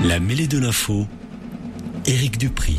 La mêlée de l'info, Éric Dupry.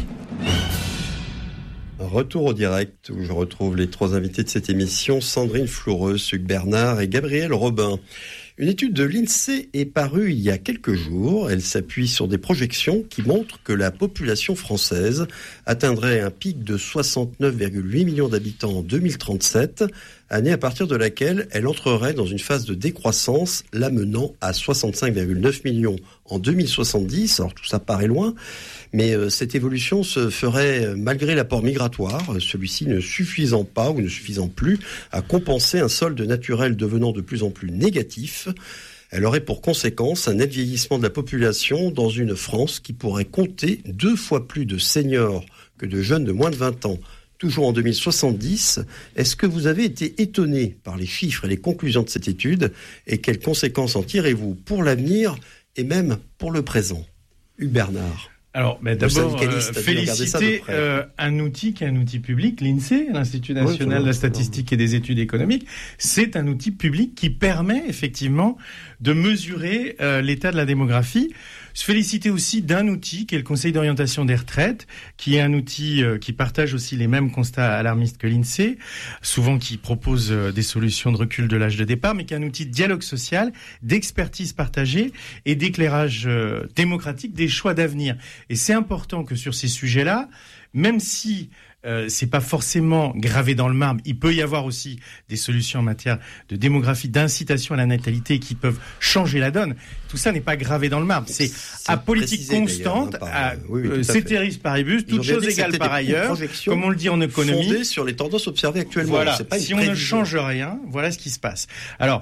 Retour au direct où je retrouve les trois invités de cette émission, Sandrine Floureux, Hugues Bernard et Gabriel Robin. Une étude de l'INSEE est parue il y a quelques jours. Elle s'appuie sur des projections qui montrent que la population française atteindrait un pic de 69,8 millions d'habitants en 2037, année à partir de laquelle elle entrerait dans une phase de décroissance, l'amenant à 65,9 millions en 2070. Alors tout ça paraît loin, mais cette évolution se ferait malgré l'apport migratoire, celui-ci ne suffisant pas ou ne suffisant plus à compenser un solde naturel devenant de plus en plus négatif. Elle aurait pour conséquence un net vieillissement de la population dans une France qui pourrait compter 2 fois plus de seniors que de jeunes de moins de 20 ans. Toujours en 2070, est-ce que vous avez été étonné par les chiffres et les conclusions de cette étude et quelles conséquences en tirez-vous pour l'avenir et même pour le présent? Hugues Bernard. Alors, d'abord, féliciter un outil qui est un outil public, l'INSEE, l'Institut national de la statistique et des études économiques. C'est un outil public qui permet effectivement de mesurer l'état de la démographie. Se féliciter aussi d'un outil qui est le Conseil d'orientation des retraites, qui est un outil qui partage aussi les mêmes constats alarmistes que l'INSEE, souvent qui propose des solutions de recul de l'âge de départ, mais qui est un outil de dialogue social, d'expertise partagée et d'éclairage démocratique des choix d'avenir. Et c'est important que sur ces sujets-là, même si c'est pas forcément gravé dans le marbre, il peut y avoir aussi des solutions en matière de démographie, d'incitation à la natalité qui peuvent changer la donne. Tout ça n'est pas gravé dans le marbre. C'est à politique constante, ceteris paribus, toutes choses égales par ailleurs, comme on le dit en économie. Fondée sur les tendances observées actuellement. Voilà. Si on ne change rien, voilà ce qui se passe. Alors,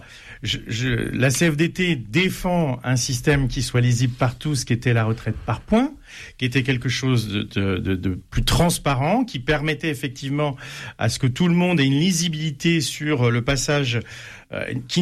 la CFDT défend un système qui soit lisible par tous, qui était la retraite par points, qui était quelque chose de plus transparent, qui permettait effectivement à ce que tout le monde ait une lisibilité sur le passage, qui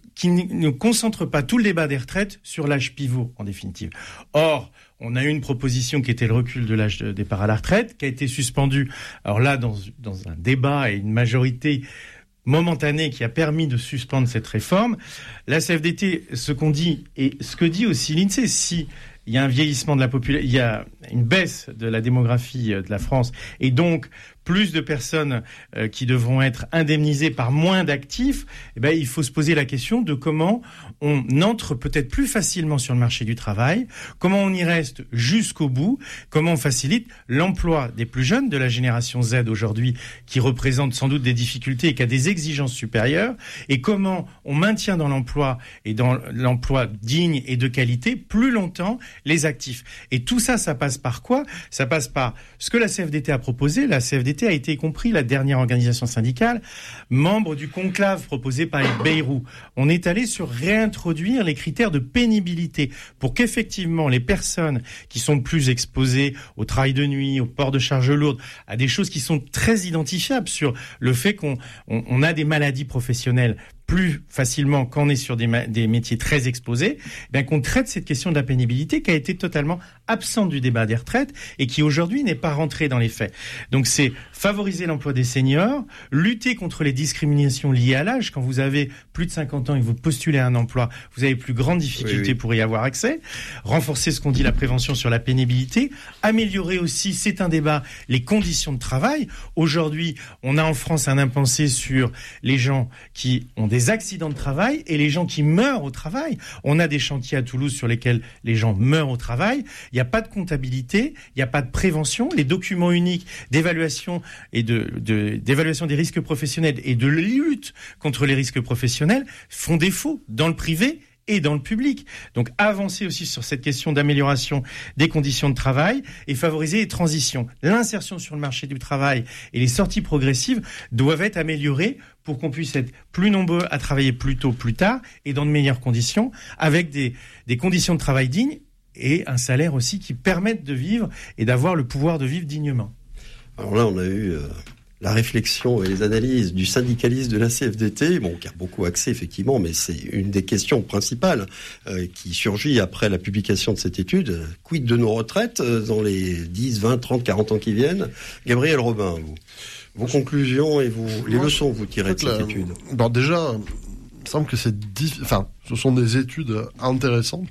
ne concentre pas tout le débat des retraites sur l'âge pivot, en définitive. Or, on a eu une proposition qui était le recul de l'âge de départ à la retraite, qui a été suspendue, alors là, dans un débat et une majorité momentanée qui a permis de suspendre cette réforme. La CFDT, ce qu'on dit, et ce que dit aussi l'INSEE, si il y a un vieillissement de la population, il y a une baisse de la démographie de la France, et donc plus de personnes qui devront être indemnisées par moins d'actifs, il faut se poser la question de comment on entre peut-être plus facilement sur le marché du travail, comment on y reste jusqu'au bout, comment on facilite l'emploi des plus jeunes de la génération Z aujourd'hui, qui représente sans doute des difficultés et qui a des exigences supérieures, et comment on maintient dans l'emploi et dans l'emploi digne et de qualité plus longtemps les actifs. Et tout ça, ça passe par quoi? Ça passe par ce que la CFDT a proposé. La CFDT a été, y compris la dernière organisation syndicale, membre du conclave proposé par Bayrou. On est allé sur réintroduire les critères de pénibilité pour qu'effectivement les personnes qui sont plus exposées au travail de nuit, au port de charges lourdes, à des choses qui sont très identifiables sur le fait qu'on a des maladies professionnelles plus facilement quand on est sur des métiers très exposés, qu'on traite cette question de la pénibilité qui a été totalement absente du débat des retraites et qui aujourd'hui n'est pas rentrée dans les faits. Donc c'est favoriser l'emploi des seniors, lutter contre les discriminations liées à l'âge. Quand vous avez plus de 50 ans et que vous postulez à un emploi, vous avez plus grande difficulté pour y avoir accès. Renforcer ce qu'on dit la prévention sur la pénibilité, améliorer aussi, c'est un débat, les conditions de travail. Aujourd'hui, on a en France un impensé sur les gens qui ont des accidents de travail et les gens qui meurent au travail. On a des chantiers à Toulouse sur lesquels les gens meurent au travail. Il n'y a pas de comptabilité, il n'y a pas de prévention. Les documents uniques d'évaluation et d'évaluation des risques professionnels et de lutte contre les risques professionnels font défaut dans le privé et dans le public. Donc avancer aussi sur cette question d'amélioration des conditions de travail et favoriser les transitions. L'insertion sur le marché du travail et les sorties progressives doivent être améliorées pour qu'on puisse être plus nombreux à travailler plus tôt, plus tard et dans de meilleures conditions, avec des conditions de travail dignes et un salaire aussi qui permettent de vivre et d'avoir le pouvoir de vivre dignement. Alors là, on a eu la réflexion et les analyses du syndicaliste de la CFDT, qui a beaucoup accès effectivement, mais c'est une des questions principales qui surgit après la publication de cette étude. Quid de nos retraites dans les 10, 20, 30, 40 ans qui viennent? Gabriel Robin, vos conclusions et les leçons que vous tirez de cette étude. Déjà, il me semble que ce sont des études intéressantes,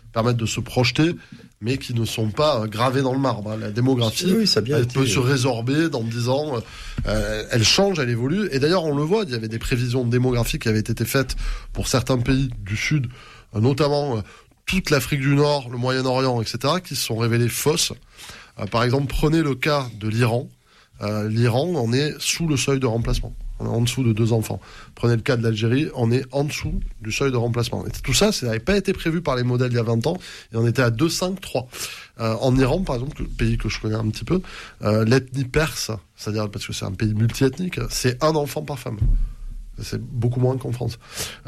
permettent de se projeter, mais qui ne sont pas gravés dans le marbre. La démographie, elle peut se résorber dans 10 ans, elle change, elle évolue. Et d'ailleurs, on le voit, il y avait des prévisions démographiques qui avaient été faites pour certains pays du Sud, notamment toute l'Afrique du Nord, le Moyen-Orient, etc., qui se sont révélées fausses. Par exemple, prenez le cas de l'Iran. L'Iran, on est sous le seuil de remplacement. On est en dessous de 2 enfants. Prenez le cas de l'Algérie, on est en dessous du seuil de remplacement. Et tout ça, ça n'avait pas été prévu par les modèles il y a 20 ans, et on était à 2, 5, 3. En Iran, par exemple, le pays que je connais un petit peu, l'ethnie perse, c'est-à-dire parce que c'est un pays multiethnique, c'est 1 enfant par femme. C'est beaucoup moins qu'en France.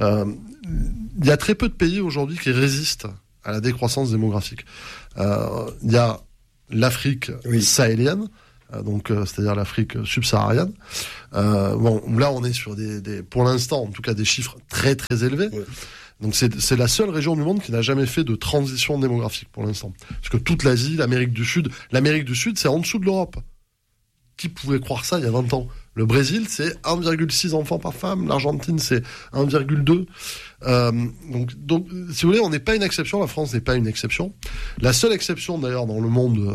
Il y a très peu de pays aujourd'hui qui résistent à la décroissance démographique. Il y a l'Afrique sahélienne, donc c'est-à-dire l'Afrique subsaharienne. Bon, là on est sur des pour l'instant en tout cas des chiffres très très élevés. Oui. Donc c'est la seule région du monde qui n'a jamais fait de transition démographique pour l'instant. Parce que toute l'Asie, l'Amérique du Sud c'est en dessous de l'Europe. Qui pouvait croire ça il y a 20 ans? Le Brésil, c'est 1,6 enfants par femme. L'Argentine, c'est 1,2. Donc, si vous voulez, on n'est pas une exception. La France n'est pas une exception. La seule exception, d'ailleurs, dans le monde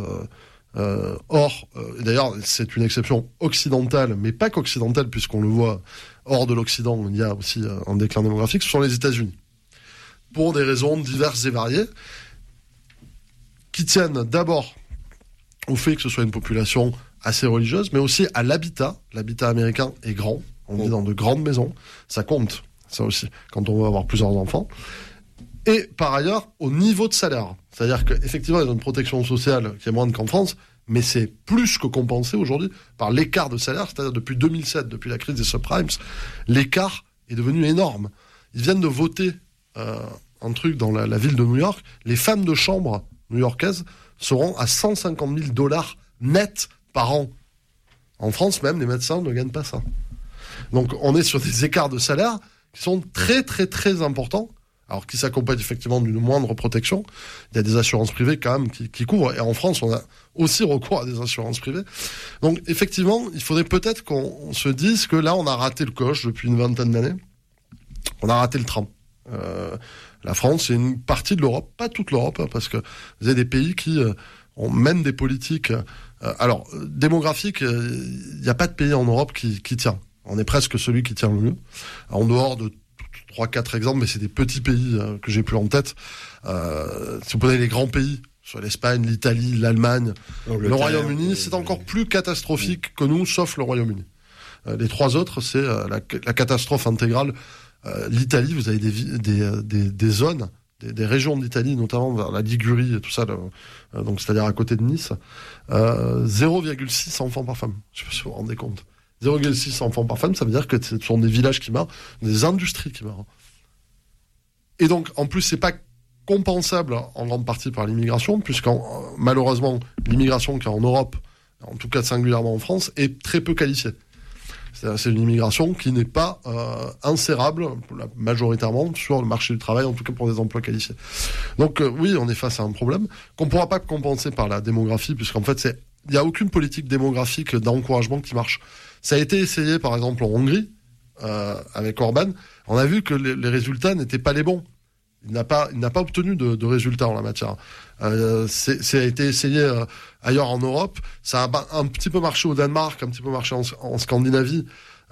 d'ailleurs, c'est une exception occidentale, mais pas qu'occidentale, puisqu'on le voit hors de l'Occident, il y a aussi un déclin démographique, ce sont les États-Unis. Pour des raisons diverses et variées, qui tiennent d'abord au fait que ce soit une population assez religieuse, mais aussi à l'habitat. L'habitat américain est grand. On vit dans de grandes maisons. Ça compte, ça aussi, quand on veut avoir plusieurs enfants. Et par ailleurs, au niveau de salaire. C'est-à-dire qu'effectivement, il y a une protection sociale qui est moindre qu'en France, mais c'est plus que compensé aujourd'hui par l'écart de salaire. C'est-à-dire depuis 2007, depuis la crise des subprimes, l'écart est devenu énorme. Ils viennent de voter un truc dans la ville de New York. Les femmes de chambre new-yorkaises seront à $150,000 net par an. En France, même, les médecins ne gagnent pas ça. Donc, on est sur des écarts de salaire qui sont très, très, très importants, alors qui s'accompagnent effectivement d'une moindre protection. Il y a des assurances privées, quand même, qui couvrent. Et en France, on a aussi recours à des assurances privées. Donc, effectivement, il faudrait peut-être qu'on se dise que là, on a raté le coche depuis une vingtaine d'années. On a raté le train. La France, c'est une partie de l'Europe, pas toute l'Europe, hein, parce que vous avez des pays qui mènent des politiques... alors, démographique, il n'y a pas de pays en Europe qui tient. On est presque celui qui tient le mieux. En dehors de 3-4 exemples, mais c'est des petits pays que j'ai plus en tête. Si vous prenez les grands pays, soit l'Espagne, l'Italie, l'Allemagne, le Royaume-Uni, c'est encore plus catastrophique que nous, sauf le Royaume-Uni. Les 3 autres, c'est la catastrophe intégrale. L'Italie, vous avez des zones, des régions d'Italie, notamment vers la Ligurie et tout ça, donc c'est-à-dire à côté de Nice, 0,6 enfants par femme. Je sais pas si vous vous rendez compte. 0,6 enfants par femme, ça veut dire que ce sont des villages qui meurent, des industries qui meurent. Et donc, en plus, c'est pas compensable en grande partie par l'immigration, puisque malheureusement, l'immigration qui est en Europe, en tout cas singulièrement en France, est très peu qualifiée. C'est une immigration qui n'est pas insérable, majoritairement, sur le marché du travail, en tout cas pour des emplois qualifiés. Donc oui, on est face à un problème qu'on ne pourra pas compenser par la démographie, puisqu'en fait, il n'y a aucune politique démographique d'encouragement qui marche. Ça a été essayé, par exemple, en Hongrie, avec Orban. On a vu que les résultats n'étaient pas les bons. Il n'a pas obtenu de résultats en la matière. Ça a été essayé ailleurs en Europe. Ça a un petit peu marché au Danemark, un petit peu marché en Scandinavie.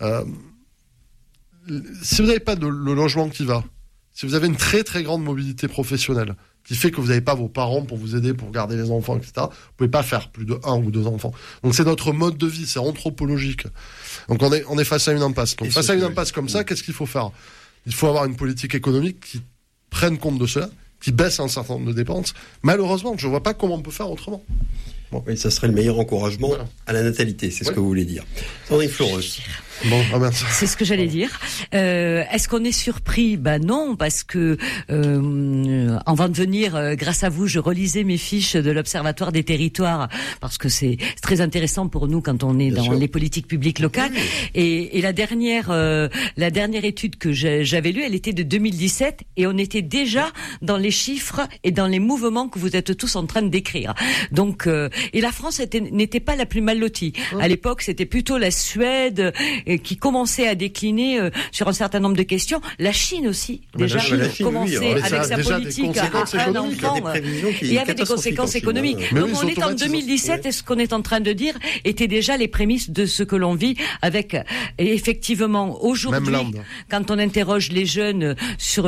Si vous n'avez pas le logement qui va, si vous avez une très très grande mobilité professionnelle, qui fait que vous n'avez pas vos parents pour vous aider, pour garder les enfants, etc., vous pouvez pas faire plus de 1 ou 2 enfants. Donc c'est notre mode de vie, c'est anthropologique. Donc on est face à une impasse. Donc face à une impasse comme ça, qu'est-ce qu'il faut faire? Il faut avoir une politique économique qui prenne compte de cela, qui baisse un certain nombre de dépenses. Malheureusement, je ne vois pas comment on peut faire autrement. Bon. Oui, ça serait le meilleur encouragement à la natalité, c'est ce que vous voulez dire. Sandrine Fleureuse. Bon, c'est ce que j'allais dire. Est-ce qu'on est surpris? Non, parce que avant de venir, grâce à vous, je relisais mes fiches de l'Observatoire des territoires, parce que c'est très intéressant pour nous quand on est dans les politiques publiques locales. Oui. Et la dernière étude que j'avais lue, elle était de 2017, et on était déjà dans les chiffres et dans les mouvements que vous êtes tous en train de décrire. Donc et la France n'était pas la plus mal lotie. À l'époque, c'était plutôt la Suède qui commençait à décliner sur un certain nombre de questions. La Chine aussi, déjà, commençait avec sa politique à un enfant et avec des conséquences économiques. Donc on est en 2017 et ce qu'on est en train de dire était déjà les prémices de ce que l'on vit avec, et effectivement, aujourd'hui, quand on interroge les jeunes sur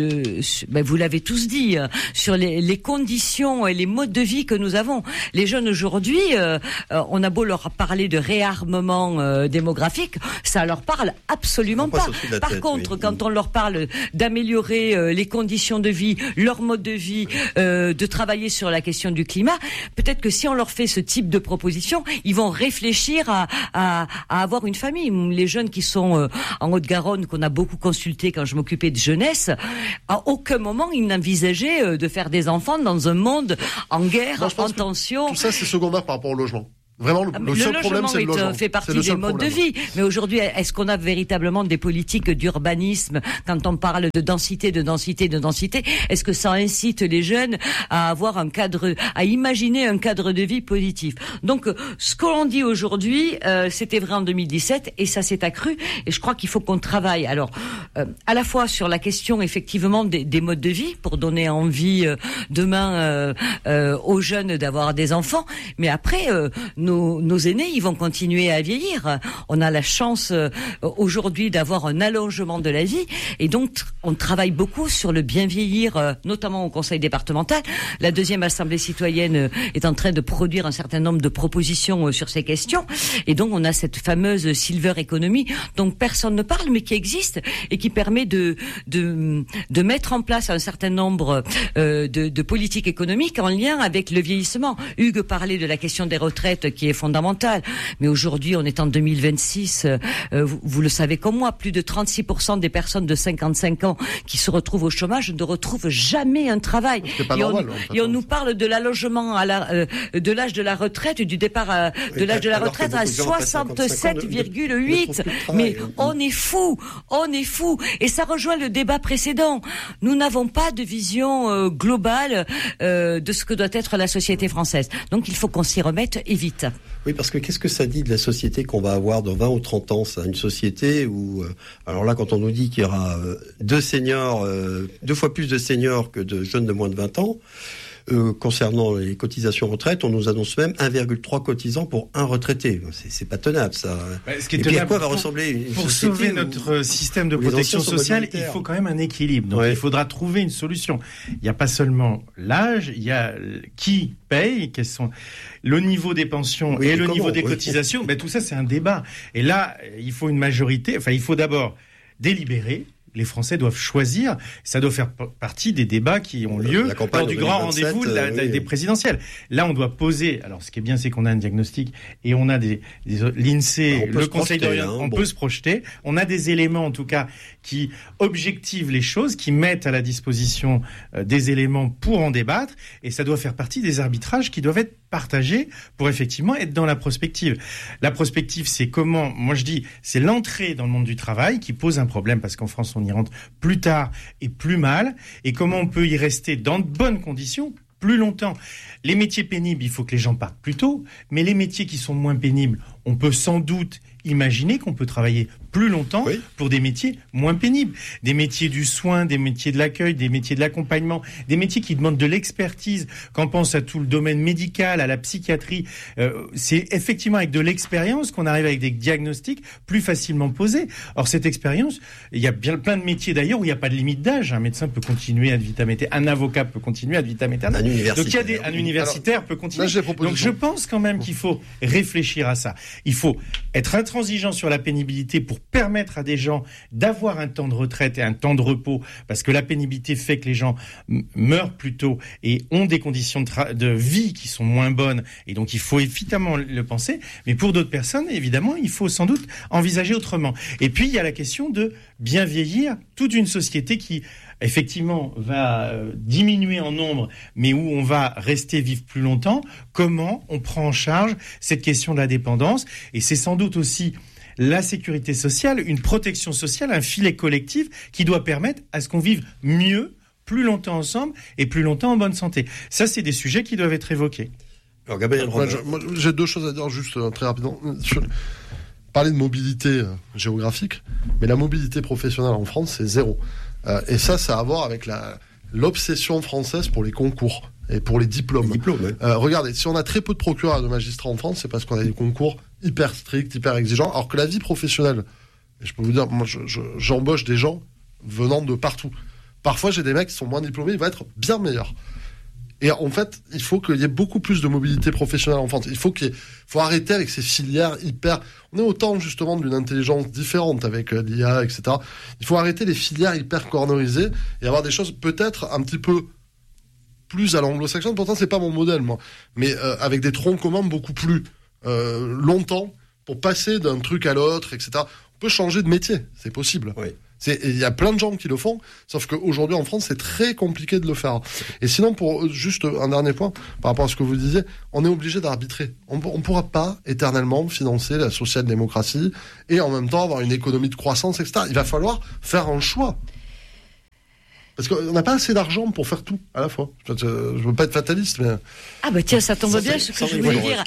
vous l'avez tous dit, sur les conditions et les modes de vie que nous avons. Les jeunes aujourd'hui, on a beau leur parler de réarmement démographique, ça leur parle absolument pas. Par contre, quand on leur parle d'améliorer les conditions de vie, leur mode de vie, de travailler sur la question du climat, peut-être que si on leur fait ce type de proposition, ils vont réfléchir à avoir une famille. Les jeunes qui sont en Haute-Garonne, qu'on a beaucoup consultés quand je m'occupais de jeunesse, à aucun moment ils n'envisageaient de faire des enfants dans un monde en guerre, en tension. Tout ça, c'est secondaire par rapport au logement. Vraiment, le seul problème, c'est le logement. Fait partie des modes de vie. Mais aujourd'hui, est-ce qu'on a véritablement des politiques d'urbanisme quand on parle de densité? Est-ce que ça incite les jeunes à avoir à imaginer un cadre de vie positif? Donc, ce que l'on dit aujourd'hui, c'était vrai en 2017 et ça s'est accru. Et je crois qu'il faut qu'on travaille. Alors, à la fois sur la question effectivement des modes de vie pour donner envie demain aux jeunes d'avoir des enfants, mais après nos aînés, ils vont continuer à vieillir. On a la chance aujourd'hui d'avoir un allongement de la vie et donc on travaille beaucoup sur le bien vieillir, notamment au conseil départemental. La deuxième assemblée citoyenne est en train de produire un certain nombre de propositions sur ces questions et donc on a cette fameuse silver economy dont personne ne parle mais qui existe et qui permet de mettre en place un certain nombre de politiques économiques en lien avec le vieillissement. Hugues parlait de la question des retraites qui est fondamentale. Mais aujourd'hui, on est en 2026. Vous le savez comme moi, plus de 36% des personnes de 55 ans qui se retrouvent au chômage ne retrouvent jamais un travail. Et on nous parle de l'allongement de l'âge de la retraite, du départ de l'âge de la retraite à 67,8. Mais on est fou. Et ça rejoint le débat précédent. Nous n'avons pas de vision globale de ce que doit être la société française. Donc il faut qu'on s'y remette et vite. Oui, parce que qu'est-ce que ça dit de la société qu'on va avoir dans 20 ou 30 ans? Ça, une société où, alors là, quand on nous dit qu'il y aura deux fois plus de seniors que de jeunes de moins de 20 ans, concernant les cotisations retraite, on nous annonce même 1,3 cotisants pour un retraité. C'est pas tenable, ça. Ce qui est tenable, à quoi va ressembler une pour sauver notre système de protection sociale, il faut quand même un équilibre. Donc il faudra trouver une solution. Il n'y a pas seulement l'âge, il y a qui paye, quels sont le niveau des pensions et le niveau des cotisations. Tout ça, c'est un débat. Et là, il faut une majorité. Enfin, il faut d'abord délibérer. Les Français doivent choisir. Ça doit faire partie des débats qui ont lieu lors du grand rendez-vous des présidentielles. Là, on doit poser. Alors, ce qui est bien, c'est qu'on a un diagnostic et on a l'INSEE, le Conseil d'orientation. On peut se projeter. On a des éléments, en tout cas, qui objectivent les choses, qui mettent à la disposition des éléments pour en débattre. Et ça doit faire partie des arbitrages qui doivent être partagés pour effectivement être dans la prospective. La prospective, c'est comment, moi je dis, c'est l'entrée dans le monde du travail qui pose un problème parce qu'en France, on y rentre plus tard et plus mal. Et comment on peut y rester dans de bonnes conditions plus longtemps. Les métiers pénibles, il faut que les gens partent plus tôt. Mais les métiers qui sont moins pénibles, on peut sans doute imaginer qu'on peut travailler plus longtemps pour des métiers moins pénibles. Des métiers du soin, des métiers de l'accueil, des métiers de l'accompagnement, des métiers qui demandent de l'expertise. Quand on pense à tout le domaine médical, à la psychiatrie, c'est effectivement avec de l'expérience qu'on arrive avec des diagnostics plus facilement posés. Or, cette expérience, il y a bien plein de métiers d'ailleurs où il n'y a pas de limite d'âge. Un médecin peut continuer ad vitam aeternam, un avocat peut continuer ad vitam aeternam. Donc, un universitaire peut continuer. Donc, je pense quand même qu'il faut réfléchir à ça. Il faut être intransigeant sur la pénibilité pour permettre à des gens d'avoir un temps de retraite et un temps de repos, parce que la pénibilité fait que les gens meurent plus tôt et ont des conditions de vie qui sont moins bonnes, et donc il faut évidemment le penser, mais pour d'autres personnes, évidemment, il faut sans doute envisager autrement. Et puis, il y a la question de bien vieillir, toute une société qui effectivement va diminuer en nombre, mais où on va rester vivre plus longtemps. Comment on prend en charge cette question de la dépendance? Et c'est sans doute aussi la sécurité sociale, une protection sociale, un filet collectif qui doit permettre à ce qu'on vive mieux, plus longtemps ensemble et plus longtemps en bonne santé. Ça, c'est des sujets qui doivent être évoqués. Alors, Gabriel Robin. Moi, j'ai deux choses à dire juste très rapidement. Parler de mobilité géographique, mais la mobilité professionnelle en France, c'est zéro. Et ça a à voir avec l'obsession française pour les concours et pour les diplômes. Ouais. Regardez, si on a très peu de procureurs et de magistrats en France, c'est parce qu'on a des concours hyper stricts, hyper exigeants, alors que la vie professionnelle, et je peux vous dire, moi j'embauche des gens venant de partout. Parfois j'ai des mecs qui sont moins diplômés, ils vont être bien meilleurs. Et en fait, il faut qu'il y ait beaucoup plus de mobilité professionnelle en France. Il faut arrêter avec ces filières hyper... On est au temps justement d'une intelligence différente avec l'IA, etc. Il faut arrêter les filières hyper cornerisées et avoir des choses peut-être un petit peu plus à l'anglo-saxonne. Pourtant, c'est pas mon modèle, moi. Mais avec des troncs communs beaucoup plus longtemps pour passer d'un truc à l'autre, etc. On peut changer de métier, c'est possible. Oui. Il y a plein de gens qui le font, sauf qu'aujourd'hui en France, c'est très compliqué de le faire. Et sinon, pour juste un dernier point, par rapport à ce que vous disiez, on est obligé d'arbitrer. On ne pourra pas éternellement financer la social-démocratie et en même temps avoir une économie de croissance, etc. Il va falloir faire un choix. Parce qu'on n'a pas assez d'argent pour faire tout à la fois. Je ne veux pas être fataliste, mais... Ah bah tiens, ça tombe bien ce que je voulais dire.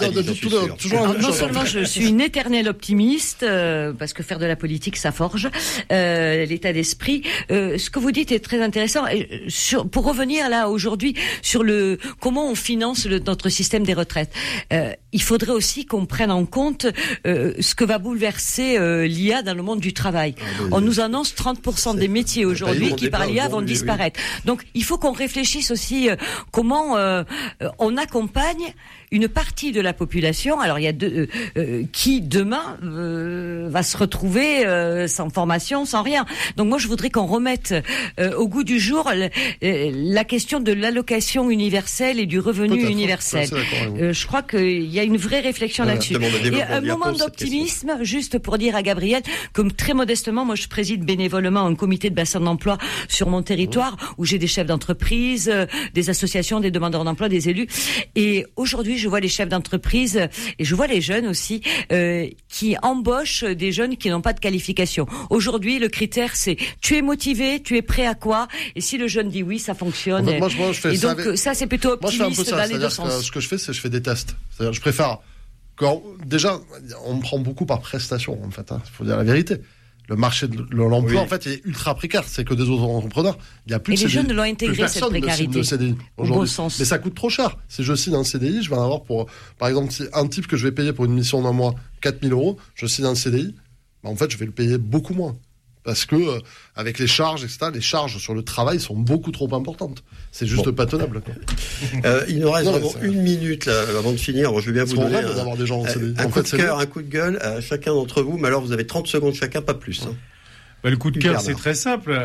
Non seulement je suis une éternelle optimiste, parce que faire de la politique, ça forge l'état d'esprit. Ce que vous dites est très intéressant. Pour revenir là aujourd'hui sur comment on finance notre système des retraites, il faudrait aussi qu'on prenne en compte ce que va bouleverser l'IA dans le monde du travail. On nous annonce 30% des métiers aujourd'hui qui par l'IA vont disparaître. Donc il faut qu'on réfléchisse aussi comment on accompagne une partie de la population. Alors il y a qui demain va se retrouver sans formation, sans rien. Donc moi je voudrais qu'on remette au goût du jour la question de l'allocation universelle et du revenu universel. Je crois qu'il y a une vraie réflexion là-dessus. Et un moment d'optimisme, juste pour dire à Gabriel, comme très modestement, moi je préside bénévolement un comité de bassin d'emploi sur mon territoire où j'ai des chefs d'entreprise, des associations, des demandeurs d'emploi, des élus. Et aujourd'hui, je vois les chefs d'entreprise et je vois les jeunes aussi qui embauchent des jeunes qui n'ont pas de qualification. Aujourd'hui, le critère, c'est tu es motivé, tu es prêt à quoi? Et si le jeune dit oui, ça fonctionne. En fait, moi, je fais et ça donc, ça, c'est plutôt optimiste dans les deux sens. Ce que je fais, c'est que je fais des tests. C'est-à-dire, je préfère... Déjà, on me prend beaucoup par prestation, en fait. Il faut dire la vérité. Le marché de l'emploi, en fait, il est ultra précaire. C'est que des autres entrepreneurs. Il y a plus de CDI. Et les jeunes l'ont intégré, cette précarité. De CDI au bon sens. Mais ça coûte trop cher. Si je signe un CDI, je vais en avoir pour, par exemple, si un type que je vais payer pour une mission d'un mois 4 000 €, je signe un CDI, en fait, je vais le payer beaucoup moins. Parce que, avec les charges, etc., les charges sur le travail sont beaucoup trop importantes. C'est juste pas tenable. Il nous reste vraiment une minute là, avant de finir. Je vais bien vous donner d'avoir des gens un coup de cœur, un coup de gueule à chacun d'entre vous. Mais alors, vous avez 30 secondes chacun, pas plus. Hein. Le coup de cœur, c'est très simple.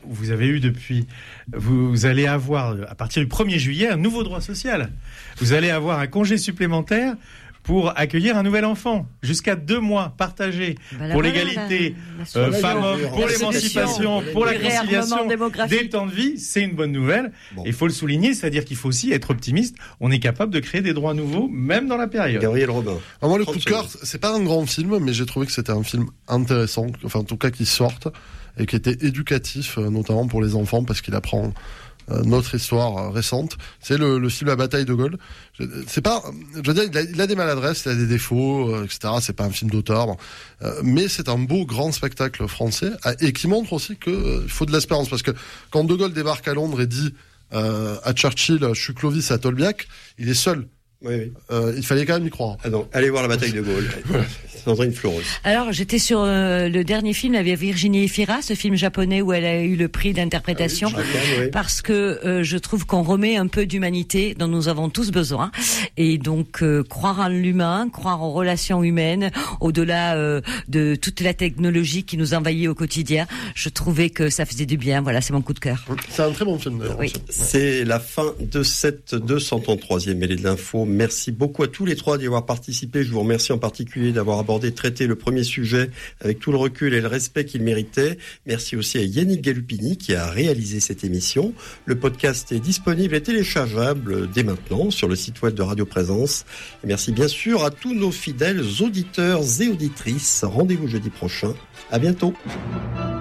Vous allez avoir, à partir du 1er juillet, un nouveau droit social. Vous allez avoir un congé supplémentaire pour accueillir un nouvel enfant, jusqu'à 2 mois partagés pour l'égalité femmes-hommes, pour l'émancipation, pour la conciliation des temps de vie, c'est une bonne nouvelle. Il faut le souligner, c'est-à-dire qu'il faut aussi être optimiste. On est capable de créer des droits nouveaux, même dans la période. Gabriel Robin. Alors moi, le coup de cœur, c'est pas un grand film, mais j'ai trouvé que c'était un film intéressant, enfin en tout cas qui sorte et qui était éducatif, notamment pour les enfants, parce qu'il apprend notre histoire récente. C'est le film La bataille de Gaulle. C'est pas, je veux dire, il a des maladresses, il a des défauts, etc. C'est pas un film d'auteur, mais c'est un beau grand spectacle français et qui montre aussi que il faut de l'espérance, parce que quand De Gaulle débarque à Londres et dit à Churchill, je suis Clovis à Tolbiac, il est seul. Oui. Il fallait quand même y croire. Ah non, allez voir La bataille de Gaulle. Sandrine Fleureuse. Alors, j'étais sur le dernier film avec Virginie Efira, ce film japonais où elle a eu le prix d'interprétation, parce que je trouve qu'on remet un peu d'humanité dont nous avons tous besoin. Et donc, croire en l'humain, croire en relations humaines, au-delà de toute la technologie qui nous envahit au quotidien, je trouvais que ça faisait du bien. Voilà, c'est mon coup de cœur. C'est un très bon film, d'ailleurs. Oui. C'est la fin de cette 233e mêlée de l'info. Merci beaucoup à tous les trois d'y avoir participé. Je vous remercie en particulier d'avoir abordé, traité le premier sujet avec tout le recul et le respect qu'il méritait. Merci aussi à Yannick Galupini qui a réalisé cette émission. Le podcast est disponible et téléchargeable dès maintenant sur le site web de Radio Présence. Et merci bien sûr à tous nos fidèles auditeurs et auditrices. Rendez-vous jeudi prochain. À bientôt.